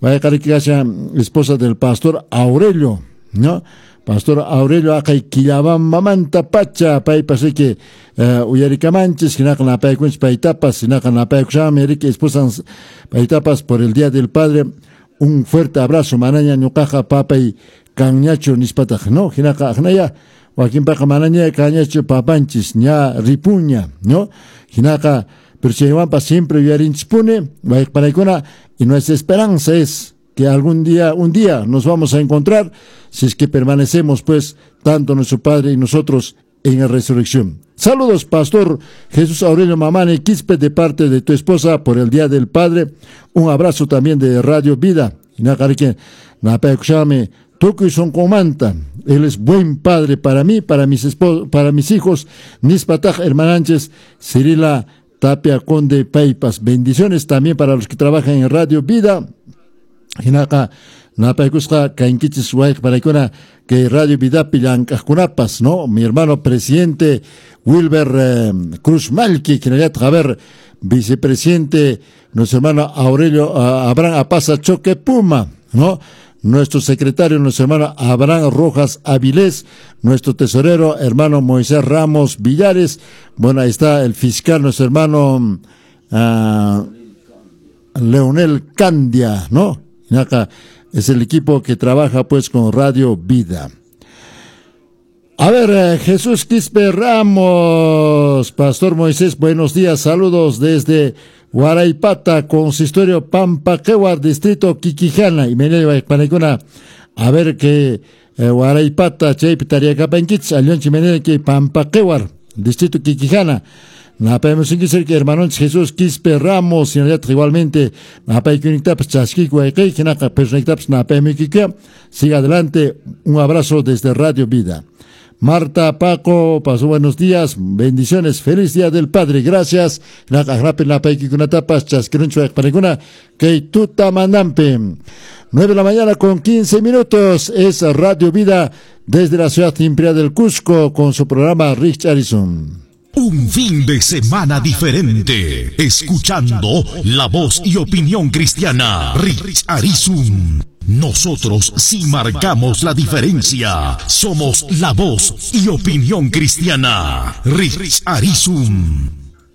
esposa del pastor Aurelio, ¿no? Pastor Aurelio acá Quillaban Mamanta Pacha, pay pasé que Uyaricamanches, Hinacan la Payquins Paitapas, Hinacan la Payquam, Eric, esposa Paitapas por el Día del Padre. Un fuerte abrazo, Manaña, Ñucaja, Papa y Cañacho, Nispataj, ¿no? Hinaca, Hnaya, Joaquín Paja, Manaña, Cañacho, Papanchis, Ña, Ripuña, ¿no? Hinaca, pero si siempre Uyarinchpune, Paraicona, y nuestra esperanza es que un día nos vamos a encontrar, si es que permanecemos, pues, tanto nuestro Padre y nosotros en la resurrección. Saludos, Pastor Jesús Aurelio Mamani Quispe, de parte de tu esposa por el Día del Padre. Un abrazo también de Radio Vida. Toku son comanta. Él es buen padre para mí, para mis hijos, Nispataj Hermananches, Cirila Tapia Conde Paipas. Bendiciones también para los que trabajan en Radio Vida. Hinaka Napaykusqa Kainkichis Waik para que Radio Vida Pilancajunapas, ¿no? Mi hermano presidente Wilber Cruz Malki, quien allá traer vicepresidente, nuestro hermano Aurelio Abraham Apasa Choque Puma, ¿no? Nuestro secretario, nuestro hermano Abraham Rojas Avilés, nuestro tesorero, hermano Moisés Ramos Villares. Bueno, ahí está el fiscal, nuestro hermano Leonel Candia, ¿no? Acá es el equipo que trabaja pues con Radio Vida. A ver, Jesús Quispe Ramos, Pastor Moisés, buenos días, saludos desde Huaraipata, consistorio Pampaquewar, distrito Quiquijana, y me lleva Panecona, a ver que Huaraipata, Chaypitaria Capanquich, Alión Chimenea, que Pampaquewar, distrito Quiquijana. Napayamos en que hermano Jesús Quispe Ramos, y igualmente, Napay Kunitaps Chasquicueque, Kinakaps Napaymiquique, siga adelante, un abrazo desde Radio Vida. Marta Paco, pasó buenos días, bendiciones, feliz Día del Padre, gracias. Que tuta mandampe. 9 de la mañana con 15 minutos, es Radio Vida desde la ciudad imperial del Cusco con su programa Rich Harrison. Un fin de semana diferente, escuchando la voz y opinión cristiana. Rich Arizum. Nosotros sí marcamos la diferencia. Somos la voz y opinión cristiana. Rich Arizum.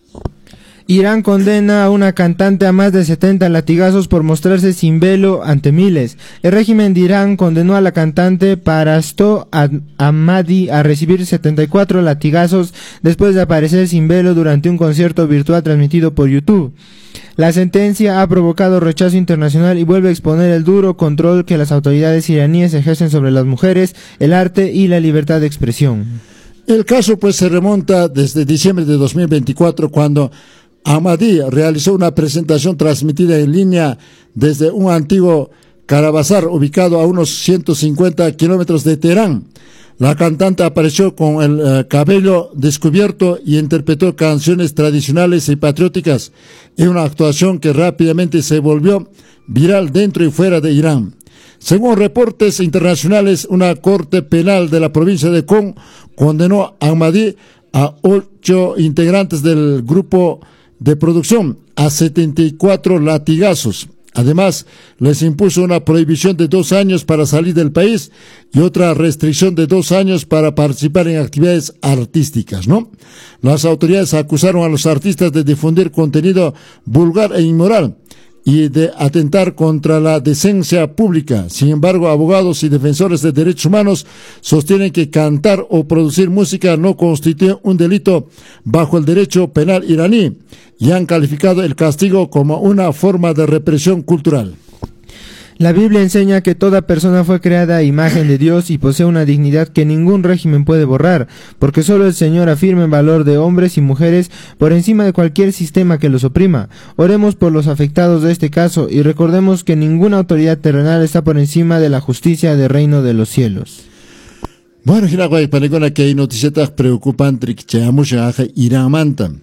Irán condena a una cantante a más de 70 latigazos por mostrarse sin velo ante miles. El régimen de Irán condenó a la cantante Parasto Ahmadi a recibir 74 latigazos después de aparecer sin velo durante un concierto virtual transmitido por YouTube. La sentencia ha provocado rechazo internacional y vuelve a exponer el duro control que las autoridades iraníes ejercen sobre las mujeres, el arte y la libertad de expresión. El caso pues se remonta desde diciembre de 2024 cuando Ahmadi realizó una presentación transmitida en línea desde un antiguo Carabazar ubicado a unos 150 kilómetros de Teherán. La cantante apareció con el cabello descubierto y interpretó canciones tradicionales y patrióticas en una actuación que rápidamente se volvió viral dentro y fuera de Irán. Según reportes internacionales, una corte penal de la provincia de Qom condenó a Ahmadi a 8 integrantes del grupo de producción a 74 latigazos. Además, les impuso una prohibición de 2 años para salir del país y otra restricción de 2 años para participar en actividades artísticas, ¿no? Las autoridades acusaron a los artistas de difundir contenido vulgar e inmoral y de atentar contra la decencia pública. Sin embargo, abogados y defensores de derechos humanos sostienen que cantar o producir música no constituye un delito bajo el derecho penal iraní y han calificado el castigo como una forma de represión cultural. La Biblia enseña que toda persona fue creada a imagen de Dios y posee una dignidad que ningún régimen puede borrar, porque solo el Señor afirma el valor de hombres y mujeres por encima de cualquier sistema que los oprima. Oremos por los afectados de este caso y recordemos que ninguna autoridad terrenal está por encima de la justicia del reino de los cielos. Bueno, que hay noticias preocupantes que Irán manta.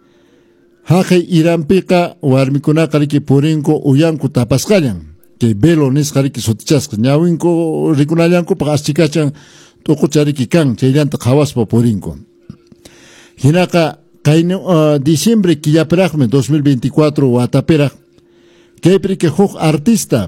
Haje Irán pica o armicuna que purinco uyanku tapascayan. Que velo nisqari que sotichas ñawinko rikunayanko pagachikachan tokuchari ki kan chayranta khawaspa purinko hinaka kayno diciembre killaperajme 2024 wataperaj kaypri que huk artista